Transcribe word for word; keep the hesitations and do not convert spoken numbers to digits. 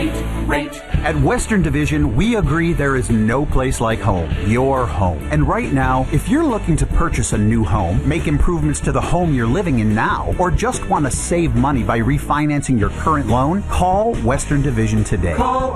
rate, rate. At Western Division, we agree there is no place like home. Your home. And right now, if you're looking to purchase a new home, make improvements to the home you're living in now, or just want to save money by refinancing your current loan, call Western Division today. Call